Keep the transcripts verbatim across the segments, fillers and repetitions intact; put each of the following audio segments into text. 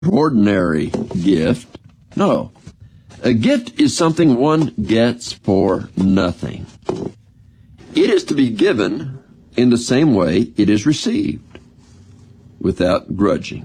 ordinary gift. No. A gift is something one gets for nothing. It is to be given in the same way it is received, without grudging.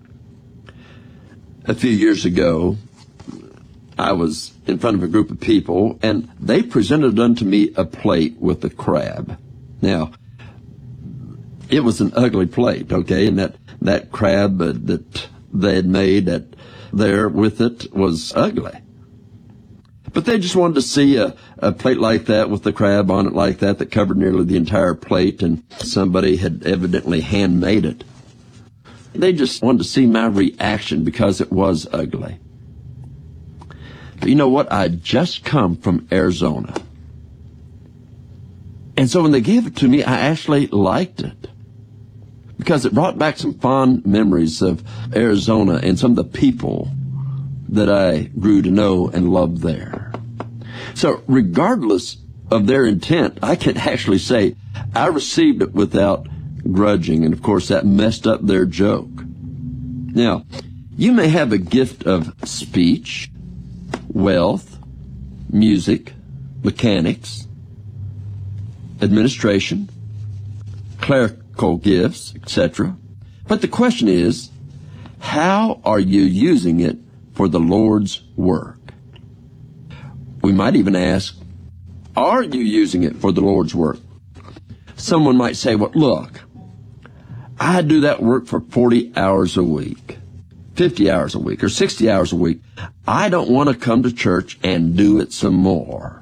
A few years ago, I was in front of a group of people, and they presented unto me a plate with a crab. Now, it was an ugly plate, okay, and that, that crab uh, that they had made at, there with it was ugly. But they just wanted to see a, a plate like that with the crab on it like that that covered nearly the entire plate, and somebody had evidently handmade it. They just wanted to see my reaction because it was ugly. But you know what? I'd just come from Arizona. And so when they gave it to me, I actually liked it, because it brought back some fond memories of Arizona and some of the people that I grew to know and love there. So regardless of their intent, I can actually say I received it without grudging, and of course that messed up their joke. Now, you may have a gift of speech, wealth, music, mechanics, administration, clerical gifts, et cetera. But the question is, how are you using it for the Lord's work? We might even ask, are you using it for the Lord's work? Someone might say, well, look, I do that work for forty hours a week, fifty hours a week, or sixty hours a week. I don't want to come to church and do it some more.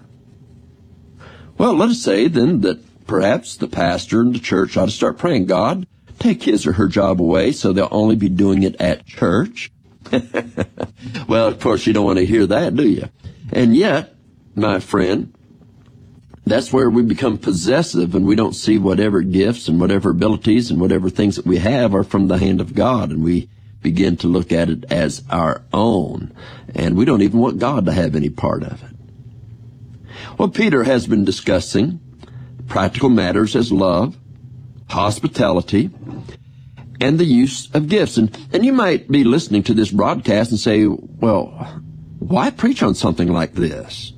Well, let us say then that perhaps the pastor and the church ought to start praying, God, take his or her job away so they'll only be doing it at church. Well, of course, you don't want to hear that, do you? And yet, my friend, that's where we become possessive, and we don't see whatever gifts and whatever abilities and whatever things that we have are from the hand of God, and we begin to look at it as our own, and we don't even want God to have any part of it. Well, Peter has been discussing practical matters as love, hospitality, and the use of gifts. And, and you might be listening to this broadcast and say, well, why preach on something like this?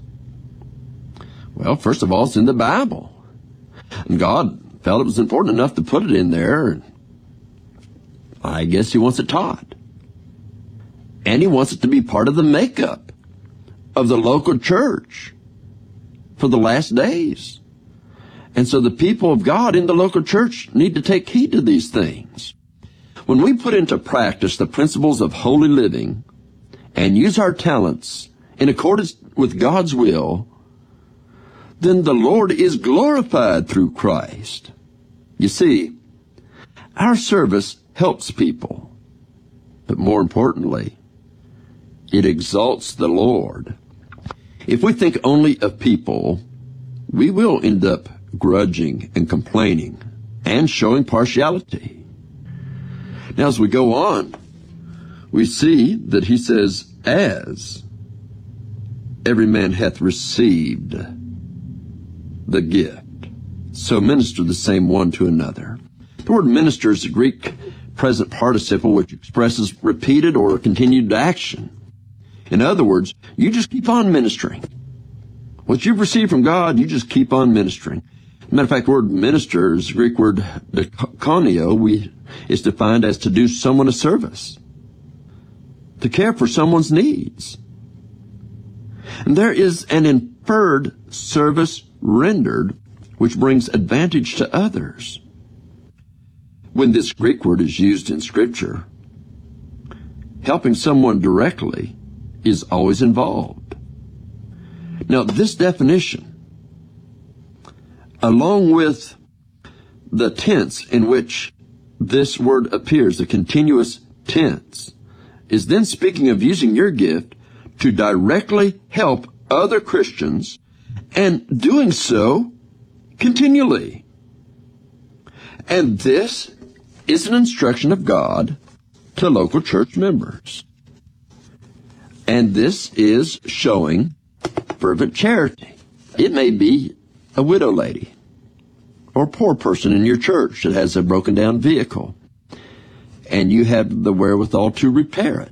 Well, first of all, it's in the Bible. And God felt it was important enough to put it in there. And I guess he wants it taught. And he wants it to be part of the makeup of the local church for the last days. And so the people of God in the local church need to take heed to these things. When we put into practice the principles of holy living and use our talents in accordance with God's will, then the Lord is glorified through Christ. You see, our service helps people, but more importantly, it exalts the Lord. If we think only of people, we will end up grudging and complaining and showing partiality. Now, as we go on, we see that he says, as every man hath received the gift, so minister the same one to another. The word minister is a Greek present participle which expresses repeated or continued action. In other words, you just keep on ministering. What you've received from God, you just keep on ministering. As a matter of fact, the word minister is the Greek word diakonio, we is defined as to do someone a service, to care for someone's needs. And there is an inferred service rendered which brings advantage to others. When this Greek word is used in Scripture, helping someone directly is always involved. Now, this definition, along with the tense in which this word appears, the continuous tense, is then speaking of using your gift to directly help other Christians and doing so continually. And this is an instruction of God to local church members. And this is showing fervent charity. It may be a widow lady or a poor person in your church that has a broken down vehicle. and you have the wherewithal to repair it.